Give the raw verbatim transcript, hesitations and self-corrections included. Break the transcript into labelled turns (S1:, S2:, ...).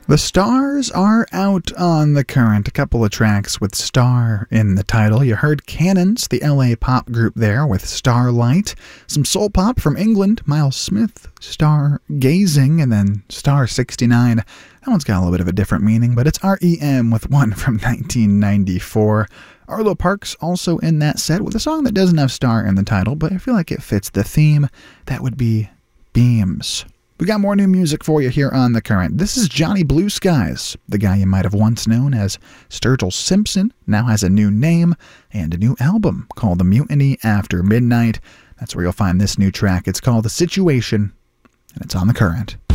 S1: The Stars are out on The Current. A couple of tracks with Star in the title. You heard Cannons, the L A pop group there, with Starlight. Some soul pop from England, Miles Smith, Stargazing, and then Star sixty-nine. That one's got a little bit of a different meaning, but it's R E M with one from nineteen ninety-four. Arlo Parks also in that set with a song that doesn't have Star in the title, but I feel like it fits the theme. That would be Beams. We got more new music for you here on The Current. This is Johnny Blue Skies. The guy you might have once known as Sturgill Simpson now has a new name and a new album called The Mutiny After Midnight. That's where you'll find this new track. It's called The Situation, and it's on The Current.